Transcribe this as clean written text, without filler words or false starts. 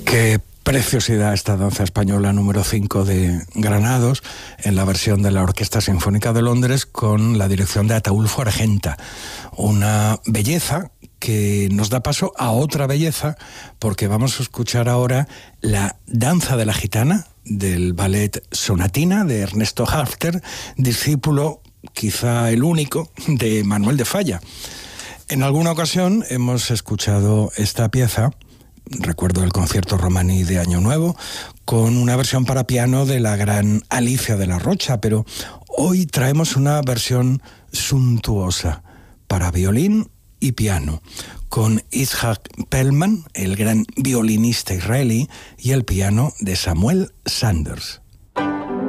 Qué preciosidad esta danza española número 5 de Granados, en la versión de la Orquesta Sinfónica de Londres con la dirección de Ataúlfo Argenta. Una belleza que nos da paso a otra belleza, porque vamos a escuchar ahora la Danza de la Gitana del ballet Sonatina de Ernesto Halffter, discípulo, quizá el único, de Manuel de Falla. En alguna ocasión hemos escuchado esta pieza, recuerdo el concierto Romaní de Año Nuevo, con una versión para piano de la gran Alicia de la Rocha, pero hoy traemos una versión suntuosa para violín y piano, con Itzhak Perlman, el gran violinista israelí, y el piano de Samuel Sanders.